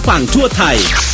ฟังทั่วไทย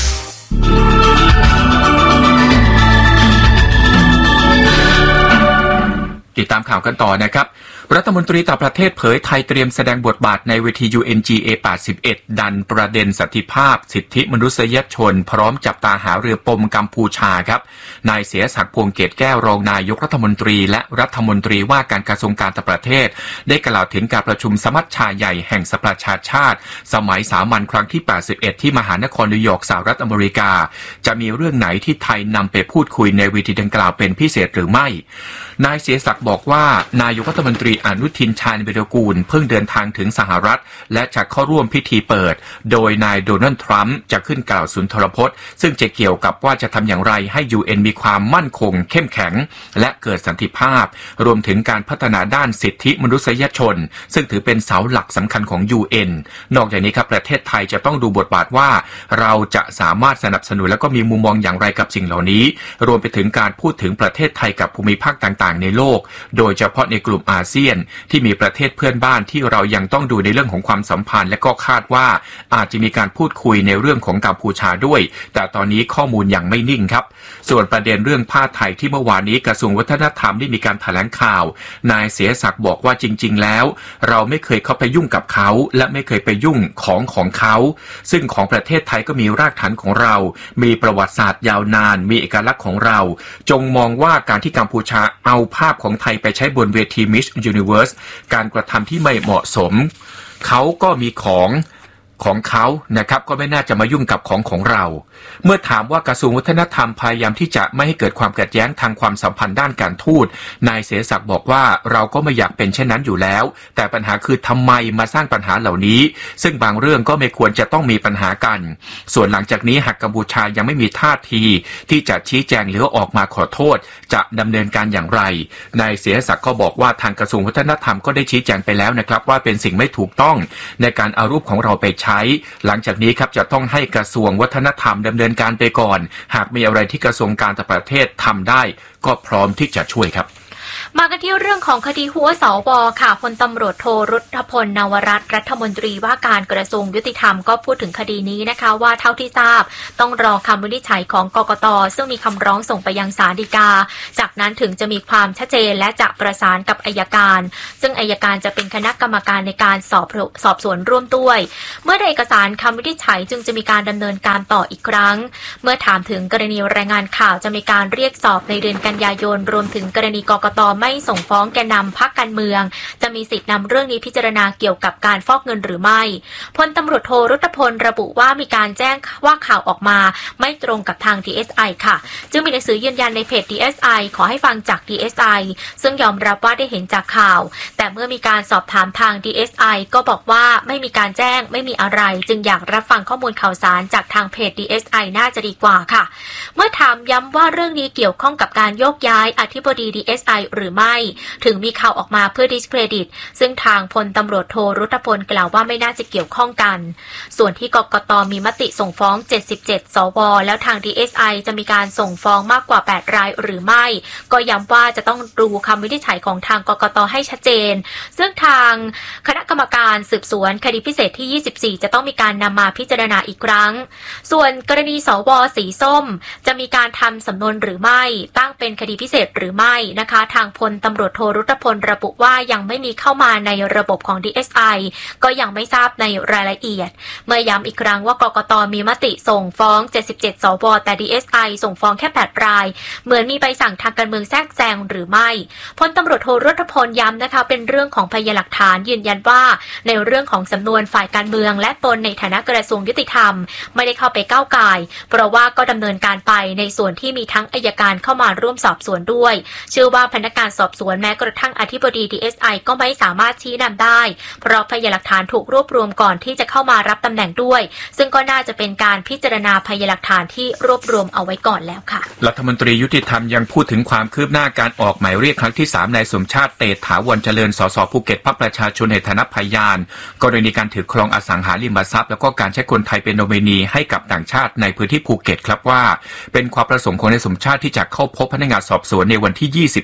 ติดตามข่าวกันต่อนะครับรัฐมนตรีต่างประเทศเผยไทยเตรียมแสดงบทบาทในเวที UNGA 81 ดันประเด็นสันติภาพสิทธิมนุษยชนพร้อมจับตาหาเรือปมกัมพูชาครับนายเสียศักดิ์พวงเกตแก้วรองนายกรัฐมนตรีและรัฐมนตรีว่าการกระทรวงการต่างประเทศได้กล่าวถึงการประชุมสมัชชาใหญ่แห่งสหประชาชาติสมัยสามัญครั้งที่ 81 ที่มหานครนิวยอร์กสหรัฐอเมริกาจะมีเรื่องไหนที่ไทยนำไปพูดคุยในเวทีดังกล่าวเป็นพิเศษหรือไม่นายเสียศักดิ์บอกว่านายกรัฐมนตรีอนุทินชาญวิรากูลเพิ่งเดินทางถึงสหรัฐและจะเข้าร่วมพิธีเปิดโดยนายโดนัลด์ทรัมป์จะขึ้นกล่าวสุนทรพจน์ซึ่งจะเกี่ยวกับว่าจะทำอย่างไรให้ UN มีความมั่นคงเข้มแข็งและเกิดสันติภาพรวมถึงการพัฒนาด้านสิทธิมนุษยชนซึ่งถือเป็นเสาหลักสำคัญของ UN นอกจากนี้ครับประเทศไทยจะต้องดูบทบาทว่าเราจะสามารถสนับสนุนและก็มีมุมมองอย่างไรกับสิ่งเหล่านี้รวมไปถึงการพูดถึงประเทศไทยกับภูมิภาคต่างๆในโลกโดยเฉพาะในกลุ่มอาเซียนที่มีประเทศเพื่อนบ้านที่เรายังต้องดูในเรื่องของความสัมพันธ์และก็คาดว่าอาจจะมีการพูดคุยในเรื่องของกัมพูชาด้วยแต่ตอนนี้ข้อมูลยังไม่นิ่งครับส่วนประเด็นเรื่องผ้าไทยที่เมื่อวานนี้กระทรวงวัฒนธรรมได้มีการแถลงข่าวนายเสียศักดิ์บอกว่าจริงๆแล้วเราไม่เคยเข้าไปยุ่งกับเขาและไม่เคยไปยุ่งของเขาซึ่งของประเทศไทยก็มีรากฐานของเรามีประวัติศาสตร์ยาวนานมีเอกลักษณ์ของเราจงมองว่าการที่กัมพูชาเอาภาพของไทยไปใช้บนเวที Miss Universe การกระทำที่ไม่เหมาะสมเขาก็มีของเขานะครับก็ไม่น่าจะมายุ่งกับของเราเมื่อถามว่ากระทรวงวัฒนธรรมพยายามที่จะไม่ให้เกิดความขัดแย้งทางความสัมพันธ์ด้านการทูตนายเสศักดิ์บอกว่าเราก็ไม่อยากเป็นเช่นนั้นอยู่แล้วแต่ปัญหาคือทำไมมาสร้างปัญหาเหล่านี้ซึ่งบางเรื่องก็ไม่ควรจะต้องมีปัญหากันส่วนหลังจากนี้หากกัมพูชายังไม่มีท่าทีที่จะชี้แจงหรือออกมาขอโทษจะดำเนินการอย่างไรนายเสศักดิ์ก็บอกว่าทางกระทรวงวัฒนธรรมก็ได้ชี้แจงไปแล้วนะครับว่าเป็นสิ่งไม่ถูกต้องในการเอารูปของเราไปใช้หลังจากนี้ครับจะต้องให้กระทรวงวัฒนธรรมดำเนินการไปก่อนหากมีอะไรที่กระทรวงการต่างประเทศทำได้ก็พร้อมที่จะช่วยครับมากันที่เรื่องของคดีหัวสว.ค่ะพลตำรวจโทรุทธพลนวรัตน์รัฐมนตรีว่าการกระทรวงยุติธรรมก็พูดถึงคดีนี้นะคะว่าเท่าที่ทราบต้องรอคำวินิจฉัยของกกต.ซึ่งมีคำร้องส่งไปยังศาลฎีกาจากนั้นถึงจะมีความชัดเจนและจะประสานกับอัยการซึ่งอัยการจะเป็นคณะกรรมการในการสอบสวนร่วมด้วยเมื่อได้เอกสารคำวินิจฉัยจึงจะมีการดำเนินการต่ออีกครั้งเมื่อถามถึงกรณีรายงานข่าวจะมีการเรียกสอบในเดือนกันยายนรวมถึงกรณีกกต.ไม่ส่งฟ้องแกนนำพรรคการเมืองจะมีสิทธินำเรื่องนี้พิจารณาเกี่ยวกับการฟอกเงินหรือไม่พลตำรวจโทรุทธพลระบุว่ามีการแจ้งว่าข่าวออกมาไม่ตรงกับทาง DSI ค่ะจึงมีหนังสือยืนยันในเพจ DSI ขอให้ฟังจาก DSI ซึ่งยอมรับว่าได้เห็นจากข่าวแต่เมื่อมีการสอบถามทาง DSI ก็บอกว่าไม่มีการแจ้งไม่มีอะไรจึงอยากรับฟังข้อมูลข่าวสารจากทางเพจ DSI น่าจะดีกว่าค่ะเมื่อถามย้ำว่าเรื่องนี้เกี่ยวข้องกับการโยกย้ายอธิบดี DSI หรือไม่ถึงมีข่าวออกมาเพื่อดิสเครดิตซึ่งทางพลตำรวจโทรุทธพลกล่าวว่าไม่น่าจะเกี่ยวข้องกันส่วนที่กกต.มีมติส่งฟ้อง77สว.แล้วทาง DSI จะมีการส่งฟ้องมากกว่า8รายหรือไม่ก็ย้ำว่าจะต้องดูคำวินิจฉัยของทางกกต.ให้ชัดเจนซึ่งทางคณะกรรมการสืบสวนคดีพิเศษที่24จะต้องมีการนำมาพิจารณาอีกครั้งส่วนกรณีสว.สีส้มจะมีการทำสำนวนหรือไม่ตั้งเป็นคดีพิเศษหรือไม่นะคะทางพลตำรวจโทรุทธพลระบุว่ายังไม่มีเข้ามาในระบบของ DSI ก็ยังไม่ทราบในรายละเอียดเมื่อย้ำอีกครั้งว่ากกต.มีมติส่งฟ้อง77สว.แต่ DSI ส่งฟ้องแค่8รายเหมือนมีใบสั่งทางการเมืองแทรกแซงหรือไม่พลตำรวจโทรุทธพลย้ำนะคะเป็นเรื่องของพยานหลักฐานยืนยันว่าในเรื่องของสำนวนฝ่ายการเมืองและตนในฐานะกระทรวงยุติธรรมไม่ได้เข้าไปก้าวก่ายเพราะว่าก็ดำเนินการไปในส่วนที่มีทั้งอัยการเข้ามาร่วมสอบสวนด้วยเชื่อว่าพนักงานสอบสวนแม้กระทั่งอธิบดี DSI ก็ไม่สามารถชี้นำได้เพราะพยานหลักฐานถูกรวบรวมก่อนที่จะเข้ามารับตำแหน่งด้วยซึ่งก็น่าจะเป็นการพิจารณาพยานหลักฐานที่รวบรวมเอาไว้ก่อนแล้วค่ะรัฐมนตรียุติธรรมยังพูดถึงความคืบหน้าการออกหมายเรียกครั้งที่3นายสมชาติเตถาวรเจริญสสภูเก็ตพรรคประชาชนในฐานะพยานกรณีการถือครองอสังหาริมทรัพย์แล้วก็การใช้คนไทยเป็นโนมินีให้กับต่างชาติในพื้นที่ภูเก็ตครับว่าเป็นความประสงค์ของนายสมชาติที่จะเข้าพบพนักงานสอบสวนในวันที่28กันย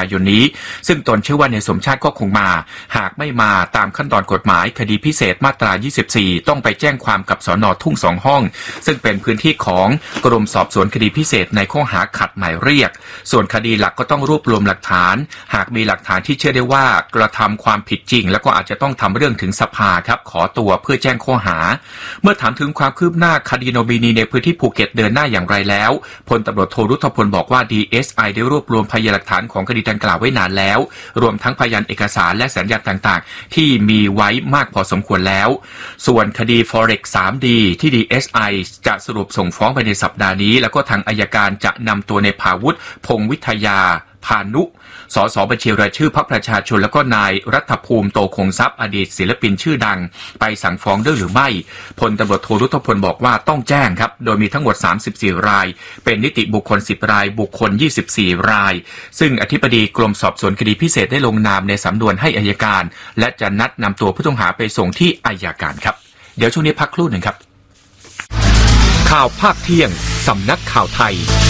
ายนนี้ซึ่งตนเชื่อว่าในสมชาติก็คงมาหากไม่มาตามขั้นตอนกฎหมายคดีพิเศษมาตรา 24 ต้องไปแจ้งความกับสน.ทุ่ง2 ห้องซึ่งเป็นพื้นที่ของกรมสอบสวนคดีพิเศษในข้อหาขัดหมายเรียกส่วนคดีหลักก็ต้องรวบรวมหลักฐานหากมีหลักฐานที่เชื่อได้ว่ากระทำความผิดจริงแล้วก็อาจจะต้องทำเรื่องถึงสภาครับขอตัวเพื่อแจ้งข้อหาเมื่อถามถึงความคืบหน้าคดีโนมินีในพื้นที่ภูเก็ตเดินหน้าอย่างไรแล้วพลตำรวจโทรุทธพลบอกว่า DSI ได้รวบรวมพยานหลักฐานของคดีดังกล่าวไว้นานแล้วรวมทั้งพยานเอกสารและสัญญาต่างๆที่มีไว้มากพอสมควรแล้วส่วนคดี Forex 3D ที่ DSI จะสรุปส่งฟ้องไปในสัปดาห์นี้แล้วก็ทางอัยการจะนำตัวในภาวุฒิพงษ์วิทยาพานุสสบัญชีรายชื่อพรรคประชาชนแล้วก็นายรัฐภูมิโตคงทรัพย์อดีตศิลปินชื่อดังไปสั่งฟ้องด้วยหรือไม่พลตำรวจโทรุทธพลบอกว่าต้องแจ้งครับโดยมีทั้งหมด34รายเป็นนิติบุคคล10รายบุคคล24รายซึ่งอธิบดีกรมสอบสวนคดีพิเศษได้ลงนามในสำนวนให้อัยการและจะนัดนำตัวผู้ต้องหาไปส่งที่อัยการครับเดี๋ยวช่วงนี้พักครู่หนึ่งครับข่าวภาคเที่ยงสำนักข่าวไทย